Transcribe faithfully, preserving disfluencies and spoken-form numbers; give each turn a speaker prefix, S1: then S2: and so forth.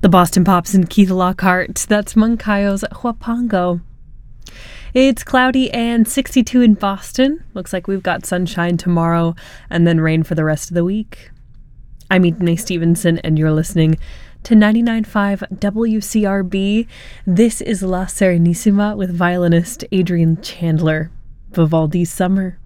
S1: The Boston Pops and Keith Lockhart. That's Moncayo's Huapango. It's cloudy and sixty-two in Boston. Looks like we've got sunshine tomorrow and then rain for the rest of the week. I'm Edney Stevenson, and you're listening to ninety-nine point five W C R B. This is La Serenissima with violinist Adrian Chandler. Vivaldi's Summer.